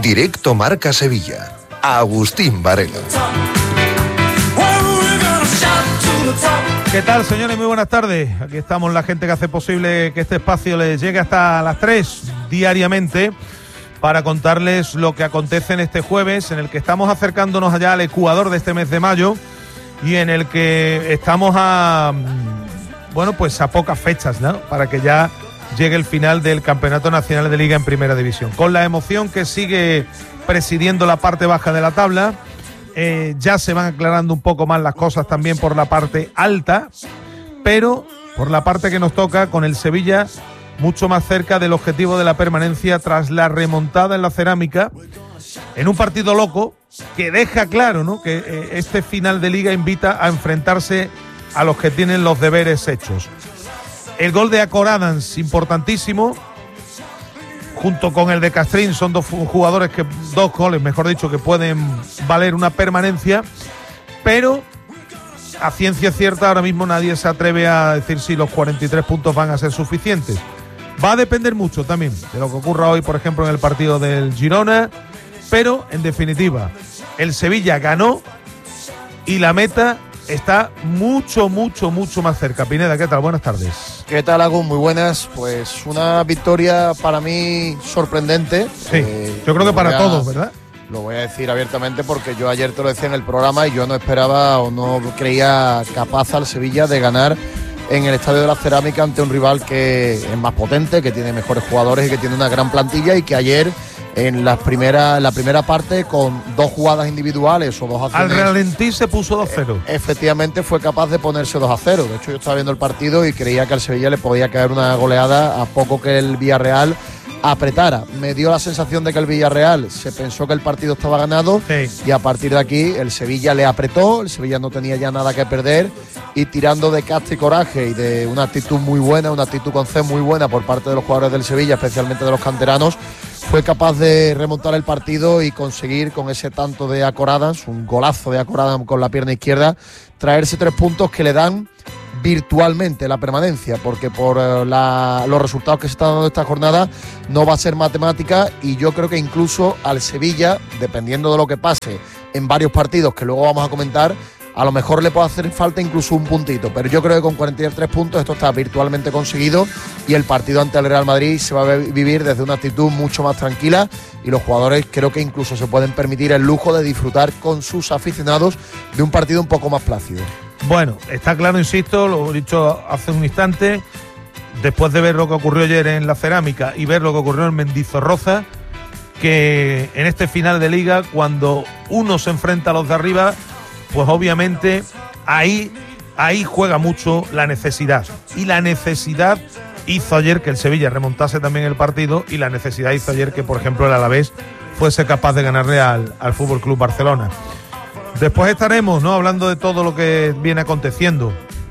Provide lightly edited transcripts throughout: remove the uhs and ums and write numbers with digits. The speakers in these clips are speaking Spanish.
Directo Marca Sevilla. Agustín Varela. ¿Qué tal, señores? Muy buenas tardes. Aquí estamos la gente que hace posible que este espacio les llegue hasta las 3 diariamente para contarles lo que acontece en este jueves, en el que estamos acercándonos allá al Ecuador de este mes de mayo y en el que estamos a pocas fechas, ¿no?, para que ya llegue el final del Campeonato Nacional de Liga en Primera División. Con la emoción que sigue presidiendo la parte baja de la tabla, ya se van aclarando un poco más las cosas también por la parte alta, pero por la parte que nos toca, con el Sevilla mucho más cerca del objetivo de la permanencia tras la remontada en la Cerámica, en un partido loco que deja claro, ¿no?, que este final de Liga invita a enfrentarse a los que tienen los deberes hechos. El gol de Acor Adams, importantísimo, junto con el de Castrín, son dos goles, que pueden valer una permanencia, pero a ciencia cierta ahora mismo nadie se atreve a decir si los 43 puntos van a ser suficientes. Va a depender mucho también de lo que ocurra hoy, por ejemplo, en el partido del Girona, pero en definitiva, el Sevilla ganó y la meta está mucho más cerca. Pineda, ¿qué tal? Buenas tardes. ¿Qué tal, Agus? Muy buenas. Pues una victoria para mí sorprendente. Sí, yo creo que para todos, ¿verdad? Lo voy a decir abiertamente porque yo ayer te lo decía en el programa y yo no esperaba o no creía capaz al Sevilla de ganar en el Estadio de la Cerámica ante un rival que es más potente, que tiene mejores jugadores y que tiene una gran plantilla, y que ayer en la primera parte, con dos jugadas individuales o dos acciones, al ralentí se puso 2-0. Efectivamente fue capaz de ponerse 2-0. De hecho, yo estaba viendo el partido y creía que al Sevilla le podía caer una goleada a poco que el Villarreal apretara. Me dio la sensación de que el Villarreal se pensó que el partido estaba ganado, sí, y a partir de aquí el Sevilla le apretó. El Sevilla no tenía ya nada que perder y, tirando de casta y coraje y de una actitud muy buena, una actitud con C muy buena por parte de los jugadores del Sevilla, especialmente de los canteranos, fue capaz de remontar el partido y conseguir, con ese tanto de Acor Adams, un golazo de Acor Adams con la pierna izquierda, traerse 3 puntos que le dan virtualmente la permanencia, porque por los resultados que se están dando esta jornada no va a ser matemática, y yo creo que incluso al Sevilla, dependiendo de lo que pase en varios partidos que luego vamos a comentar, a lo mejor le puede hacer falta incluso un puntito, pero yo creo que con 43 puntos esto está virtualmente conseguido, y el partido ante el Real Madrid se va a vivir desde una actitud mucho más tranquila, y los jugadores creo que incluso se pueden permitir el lujo de disfrutar con sus aficionados de un partido un poco más plácido. Bueno, está claro, insisto, lo he dicho hace un instante, después de ver lo que ocurrió ayer en la Cerámica y ver lo que ocurrió en Mendizorroza, que en este final de Liga, cuando uno se enfrenta a los de arriba, pues obviamente ahí juega mucho la necesidad. Y la necesidad hizo ayer que el Sevilla remontase también el partido, y la necesidad hizo ayer que, por ejemplo, el Alavés fuese capaz de ganarle al Fútbol Club Barcelona. Después estaremos, ¿no?, hablando de todo lo que viene aconteciendo.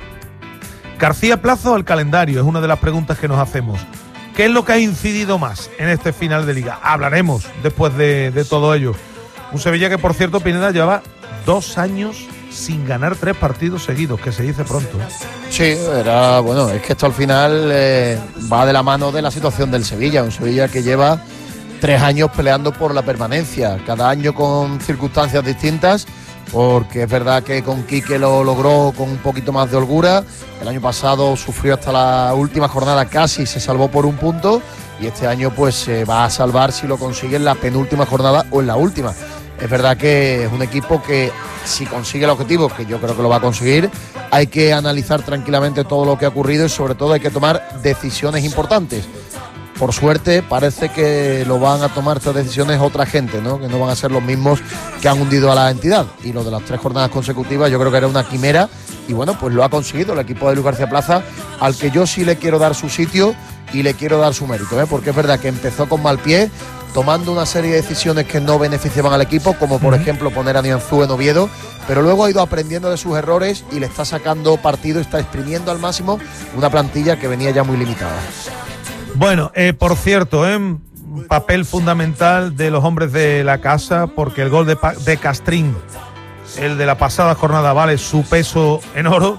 García Plaza o el calendario es una de las preguntas que nos hacemos. ¿Qué es lo que ha incidido más en este final de Liga? Hablaremos después de todo ello. Un Sevilla que, por cierto, Pineda, lleva 2 años sin ganar 3 partidos seguidos, que se dice pronto. Sí, es que esto al final va de la mano de la situación del Sevilla. Un Sevilla que lleva 3 años peleando por la permanencia, cada año con circunstancias distintas, porque es verdad que con Quique lo logró con un poquito más de holgura. El año pasado sufrió hasta la última jornada, casi se salvó por un punto, y este año pues se va a salvar si lo consigue en la penúltima jornada o en la última. Es verdad que es un equipo que, si consigue el objetivo, que yo creo que lo va a conseguir, hay que analizar tranquilamente todo lo que ha ocurrido y sobre todo hay que tomar decisiones importantes. Por suerte parece que lo van a tomar estas decisiones otra gente, ¿no?, que no van a ser los mismos que han hundido a la entidad. Y lo de las 3 jornadas consecutivas yo creo que era una quimera, y bueno, pues lo ha conseguido el equipo de Luis García Plaza, al que yo sí le quiero dar su sitio y le quiero dar su mérito, porque es verdad que empezó con mal pie, tomando una serie de decisiones que no beneficiaban al equipo, como por ejemplo poner a Nianzú en Oviedo, pero luego ha ido aprendiendo de sus errores y le está sacando partido, está exprimiendo al máximo una plantilla que venía ya muy limitada. Bueno, por cierto, papel fundamental de los hombres de la casa, porque el gol de Castrín, el de la pasada jornada, vale su peso en oro.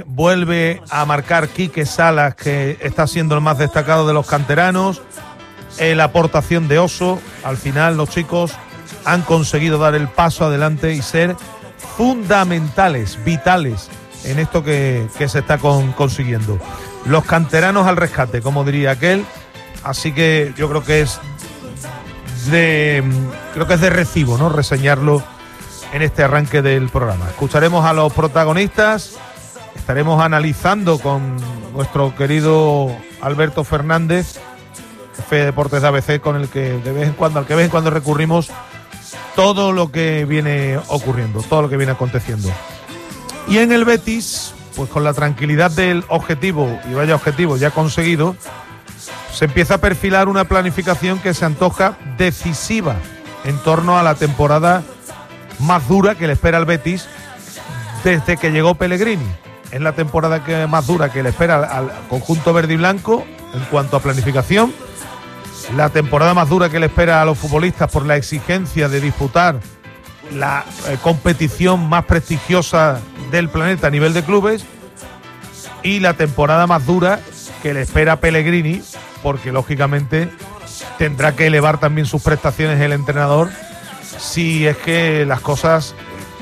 Vuelve a marcar Quique Salas, que está siendo el más destacado de los canteranos. la aportación de Oso. Al final los chicos han conseguido dar el paso adelante y ser fundamentales, vitales en esto que se está consiguiendo. Los canteranos al rescate, como diría aquel. Así que yo creo que es de recibo, ¿no?, reseñarlo en este arranque del programa. Escucharemos a los protagonistas, estaremos analizando con nuestro querido Alberto Fernández, jefe de deportes de ABC, con el que de vez en cuando recurrimos todo lo que viene ocurriendo, todo lo que viene aconteciendo. Y en el Betis, pues con la tranquilidad del objetivo, y vaya objetivo ya conseguido, se empieza a perfilar una planificación que se antoja decisiva en torno a la temporada más dura que le espera al Betis desde que llegó Pellegrini. Es la temporada más dura que le espera al conjunto verde y blanco en cuanto a planificación. La temporada más dura que le espera a los futbolistas por la exigencia de disputar la competición más prestigiosa del planeta a nivel de clubes. Y la temporada más dura que le espera a Pellegrini, porque lógicamente tendrá que elevar también sus prestaciones el entrenador si es que las cosas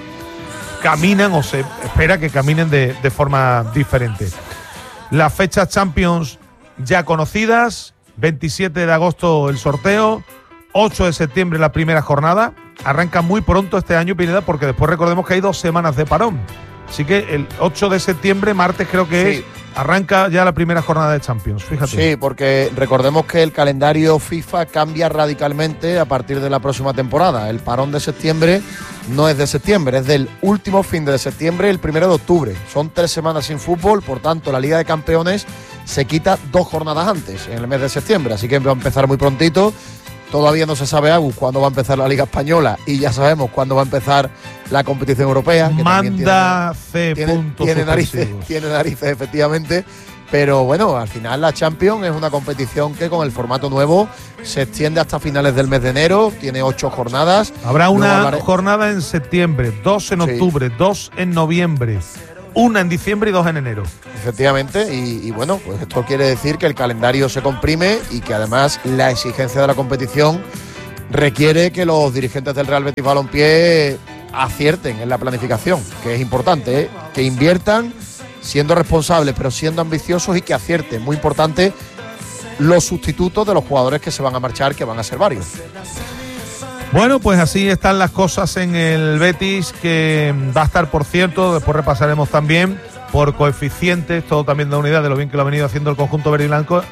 caminan o se espera que caminen de forma diferente. Las fechas Champions ya conocidas: 27 de agosto el sorteo, 8 de septiembre la primera jornada. Arranca muy pronto este año, Pineda, porque después recordemos que hay 2 semanas de parón. Así que el 8 de septiembre, martes creo que es, arranca ya la primera jornada de Champions, fíjate. Sí, porque recordemos que el calendario FIFA cambia radicalmente a partir de la próxima temporada. El parón de septiembre no es de septiembre, es del último fin de septiembre, el 1 de octubre. Son 3 semanas sin fútbol, por tanto la Liga de Campeones se quita 2 jornadas antes, en el mes de septiembre. Así que va a empezar muy prontito. Todavía no se sabe, Agus, cuándo va a empezar la Liga Española, y ya sabemos cuándo va a empezar la competición europea. Que manda tiene narices, efectivamente. Pero bueno, al final la Champions es una competición que con el formato nuevo se extiende hasta finales del mes de enero, tiene 8 jornadas. Habrá una jornada en septiembre, 2 en octubre, 2 en noviembre, 1 en diciembre y 2 en enero. Efectivamente, y bueno, pues esto quiere decir que el calendario se comprime y que además la exigencia de la competición requiere que los dirigentes del Real Betis Balompié acierten en la planificación, que es importante, que inviertan siendo responsables pero siendo ambiciosos, y que acierten, muy importante, los sustitutos de los jugadores que se van a marchar, que van a ser varios. Bueno, pues así están las cosas en el Betis, que va a estar, por cierto, después repasaremos también por coeficientes, todo también da una idea de lo bien que lo ha venido haciendo el conjunto verde y blanco,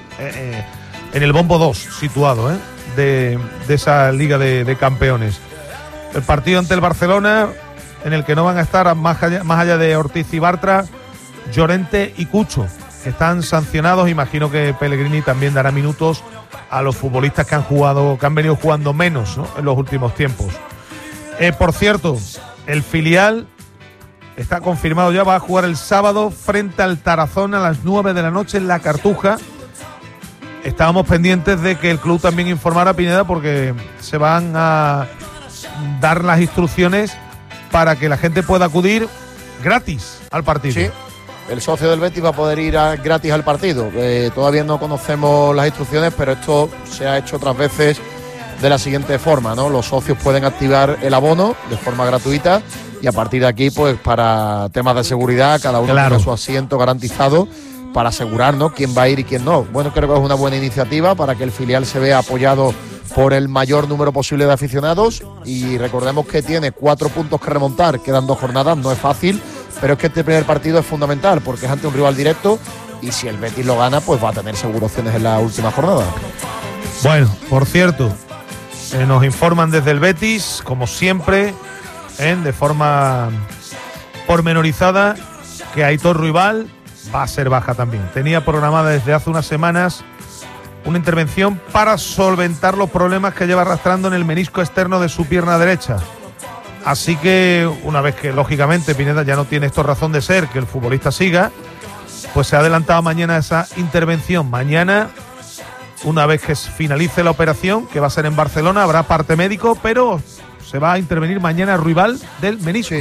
en el bombo 2 situado de esa Liga de Campeones. El partido ante el Barcelona, en el que no van a estar más allá de Ortiz y Bartra, Llorente y Cucho, que están sancionados. Imagino que Pellegrini también dará minutos a los futbolistas que han venido jugando menos, ¿no?, en los últimos tiempos. Por cierto, el filial está confirmado ya, va a jugar el sábado frente al Tarazona a las 9 de la noche en la Cartuja. Estábamos pendientes de que el club también informara a Pineda, porque se van a dar las instrucciones para que la gente pueda acudir gratis al partido. Sí. El socio del Betis va a poder ir gratis al partido. Todavía no conocemos las instrucciones, pero esto se ha hecho otras veces de la siguiente forma, ¿no? Los socios pueden activar el abono de forma gratuita, y a partir de aquí, pues para temas de seguridad, cada uno tiene su asiento garantizado para asegurarnos quién va a ir y quién no. Bueno, creo que es una buena iniciativa para que el filial se vea apoyado por el mayor número posible de aficionados, y recordemos que tiene 4 puntos que remontar, quedan 2 jornadas, no es fácil, pero es que este primer partido es fundamental porque es ante un rival directo, y si el Betis lo gana, pues va a tener seguro opciones en la última jornada. Bueno, por cierto, nos informan desde el Betis, como siempre, de forma pormenorizada, que Aitor Ruibal va a ser baja también. Tenía programada desde hace unas semanas una intervención para solventar los problemas que lleva arrastrando en el menisco externo de su pierna derecha. Así que una vez que, lógicamente, Pineda ya no tiene esto razón de ser, que el futbolista siga, pues se ha adelantado mañana esa intervención. Mañana, una vez que finalice la operación, que va a ser en Barcelona, habrá parte médico, pero se va a intervenir mañana Ruibal del menisco.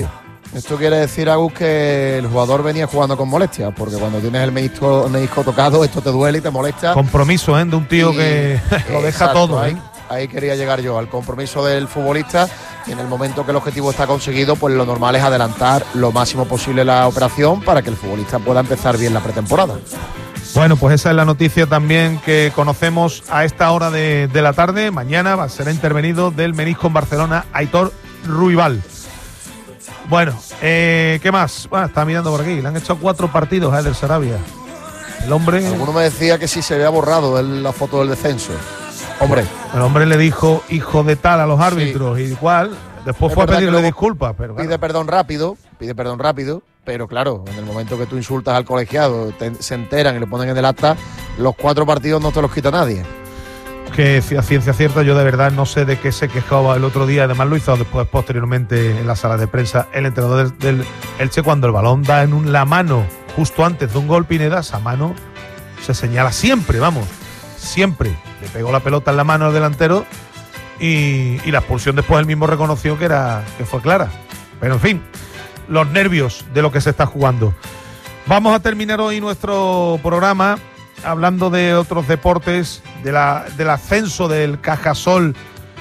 Esto quiere decir, Agus, que el jugador venía jugando con molestias, porque cuando tienes el menisco tocado, esto te duele y te molesta. Compromiso, de un tío que lo deja exacto, todo, Ahí quería llegar yo, al compromiso del futbolista, y en el momento que el objetivo está conseguido, pues lo normal es adelantar lo máximo posible la operación para que el futbolista pueda empezar bien la pretemporada. Bueno, pues esa es la noticia también que conocemos a esta hora de la tarde. Mañana será intervenido del menisco en Barcelona Aitor Ruibal. Bueno, ¿qué más? Bueno, está mirando por aquí. Le han hecho 4 partidos a Eder Sarabia. El hombre... Alguno me decía que sí se había borrado la foto del descenso. Hombre. El hombre le dijo hijo de tal a los árbitros, y igual. Después fue a pedirle disculpas. Pero claro. Pide perdón rápido, pero claro, en el momento que tú insultas al colegiado, se enteran y le ponen en el acta, los 4 partidos no te los quita nadie. Que a ciencia cierta yo de verdad no sé de qué se quejaba el otro día. Además lo hizo después posteriormente en la sala de prensa el entrenador del Elche, cuando el balón da en la mano justo antes de un gol. Pineda, esa mano se señala siempre, siempre. Le pegó la pelota en la mano al delantero y la expulsión después él mismo reconoció que fue clara. Pero en fin, los nervios de lo que se está jugando. Vamos a terminar hoy nuestro programa hablando de otros deportes, del ascenso del Cajasol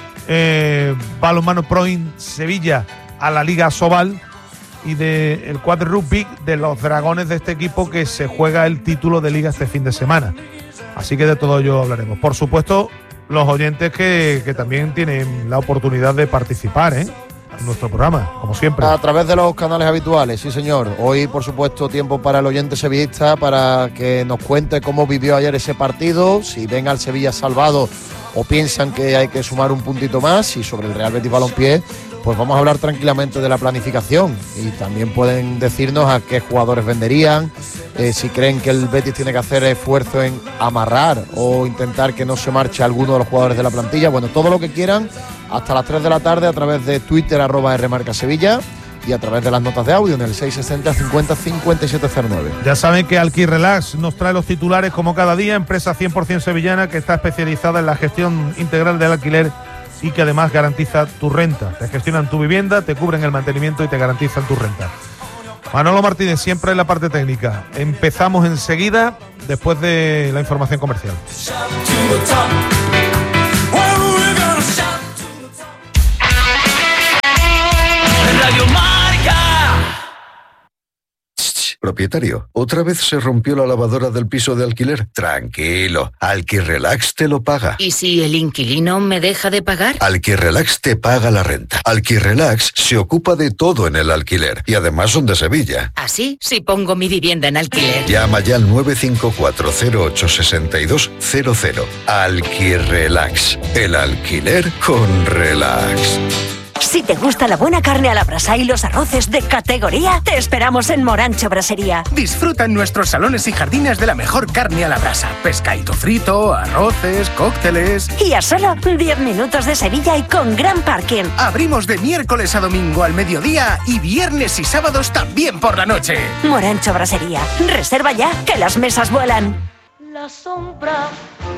Balonmano Pro Sevilla a la Liga Sobal, y del quad rugby de los dragones de este equipo, que se juega el título de liga este fin de semana. Así que de todo ello hablaremos. Por supuesto, los oyentes que también tienen la oportunidad de participar en nuestro programa, como siempre. A través de los canales habituales, sí señor. Hoy, por supuesto, tiempo para el oyente sevillista, para que nos cuente cómo vivió ayer ese partido, si ven al Sevilla salvado o piensan que hay que sumar un puntito más, y sobre el Real Betis Balompié, pues vamos a hablar tranquilamente de la planificación, y también pueden decirnos a qué jugadores venderían, si creen que el Betis tiene que hacer esfuerzo en amarrar o intentar que no se marche alguno de los jugadores de la plantilla. Bueno, todo lo que quieran, hasta las 3 de la tarde a través de Twitter @rmarcasevilla y a través de las notas de audio en el 660 50 5709. Ya saben que Alquirrelax nos trae los titulares como cada día, empresa 100% sevillana que está especializada en la gestión integral del alquiler y que además garantiza tu renta. Te gestionan tu vivienda, te cubren el mantenimiento y te garantizan tu renta. Manolo Martínez, siempre en la parte técnica. Empezamos enseguida, después de la información comercial. Radio Marca. Propietario, ¿otra vez se rompió la lavadora del piso de alquiler? Tranquilo, Alquirrelax te lo paga. ¿Y si el inquilino me deja de pagar? Alquirrelax te paga la renta. Alquirrelax se ocupa de todo en el alquiler y además son de Sevilla. ¿Así? Si pongo mi vivienda en alquiler. Llama ya al 954-086200. Alquirrelax, el alquiler con relax. Si te gusta la buena carne a la brasa y los arroces de categoría, te esperamos en Morancho Brasería. Disfruta en nuestros salones y jardines de la mejor carne a la brasa. Pescadito frito, arroces, cócteles. Y a solo 10 minutos de Sevilla y con gran parking. Abrimos de miércoles a domingo al mediodía y viernes y sábados también por la noche. Morancho Brasería. Reserva ya, que las mesas vuelan. La sombra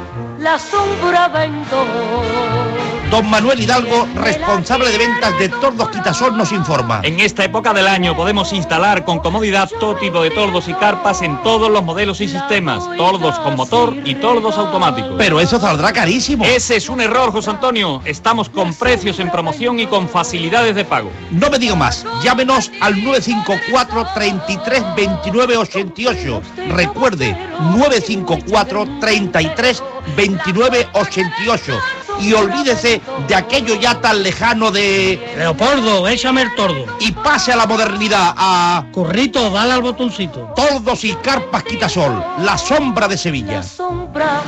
vendo. Don Manuel Hidalgo, responsable de ventas de Tordos Quitasol, nos informa. En esta época del año podemos instalar con comodidad todo tipo de tordos y carpas en todos los modelos y sistemas. Tordos con motor y tordos automáticos. Pero eso saldrá carísimo. Ese es un error, José Antonio. Estamos con precios en promoción y con facilidades de pago. No me diga más. Llámenos al 954 33 29 88. Recuerde, 954 33 29 88. Y olvídese de aquello ya tan lejano de... Leopoldo, échame el tordo. Y pase a la modernidad, a... Corrito, dale al botoncito. Tordos y carpas Quitasol, la sombra de Sevilla. La sombra.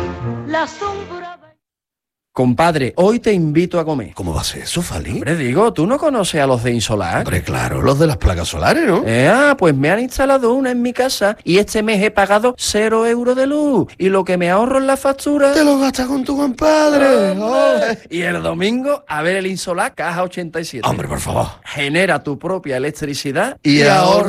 Compadre, hoy te invito a comer. ¿Cómo va a ser eso, Fali? Hombre, digo, ¿tú no conoces a los de Insolar? Hombre, claro, los de las placas solares, ¿no? Pues me han instalado una en mi casa y este mes he pagado 0 euros de luz. Y lo que me ahorro en la factura... ¡Te lo gastas con tu compadre! Oh. Y el domingo, a ver el Insolar Caja 87. Hombre, por favor. Genera tu propia electricidad y ahorra